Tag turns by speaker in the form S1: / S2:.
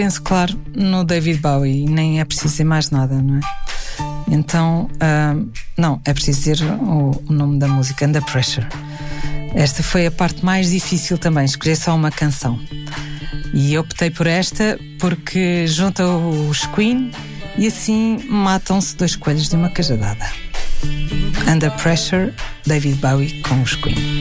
S1: Penso, claro, no David Bowie, nem é preciso dizer mais nada, não é? Então, não, é preciso dizer o nome da música, Under Pressure. Esta foi a parte mais difícil também, escolher só uma canção. E eu optei por esta porque junta os Queen e assim matam-se 2 coelhos de uma cajadada. Under Pressure, David Bowie com os Queen.